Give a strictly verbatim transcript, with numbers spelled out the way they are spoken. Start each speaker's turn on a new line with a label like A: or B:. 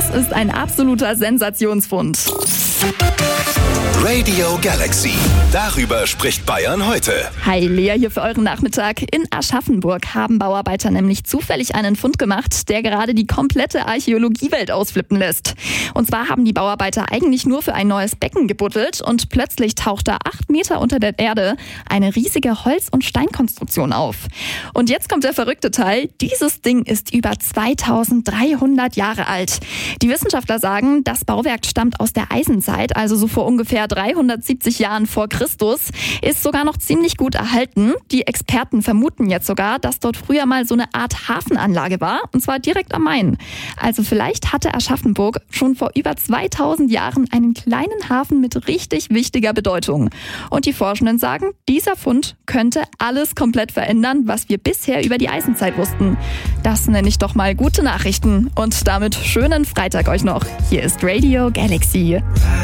A: Das ist ein absoluter Sensationsfund.
B: Radio Galaxy. Darüber spricht Bayern heute.
A: Hi, Lea hier für euren Nachmittag. In Aschaffenburg haben Bauarbeiter nämlich zufällig einen Fund gemacht, der gerade die komplette Archäologiewelt ausflippen lässt. Und zwar haben die Bauarbeiter eigentlich nur für ein neues Becken gebuddelt und plötzlich taucht da acht Meter unter der Erde eine riesige Holz- und Steinkonstruktion auf. Und jetzt kommt der verrückte Teil. Dieses Ding ist über zweitausenddreihundert Jahre alt. Die Wissenschaftler sagen, das Bauwerk stammt aus der Eisenzeit, also so vor ungefähr dreihundertsiebzig Jahren vor Christus, ist sogar noch ziemlich gut erhalten. Die Experten vermuten jetzt sogar, dass dort früher mal so eine Art Hafenanlage war, und zwar direkt am Main. Also vielleicht hatte Aschaffenburg schon vor über zweitausend Jahren einen kleinen Hafen mit richtig wichtiger Bedeutung. Und die Forschenden sagen, dieser Fund könnte alles komplett verändern, was wir bisher über die Eisenzeit wussten. Das nenne ich doch mal gute Nachrichten. Und damit schönen Freitag euch noch. Hier ist Radio Galaxy.